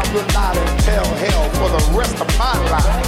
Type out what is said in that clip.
will not entail hell for the rest of my life.